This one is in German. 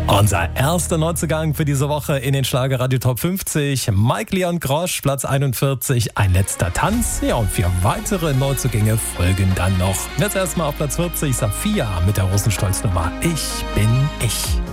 Unser erster Neuzugang für diese Woche in den Schlagerradio Top 50. Mike Leon Grosch, Platz 41, Ein letzter Tanz. Ja, und 4 weitere Neuzugänge folgen dann noch. Jetzt erstmal auf Platz 40, Saphia mit der Russenstolznummer Ich bin ich.